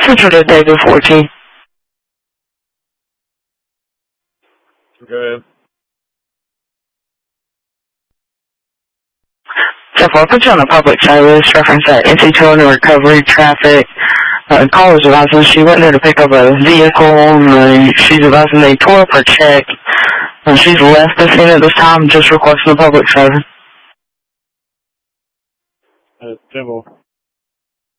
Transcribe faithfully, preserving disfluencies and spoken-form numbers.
Central David fourteen. Go ahead. So I'll put you on a public service, reference that N C Children Recovery Traffic. Uh, caller's advising she went there to pick up a vehicle, and she's advising they tore up her check, and she's left the scene at this time, just requesting a public service. Uh, Civil.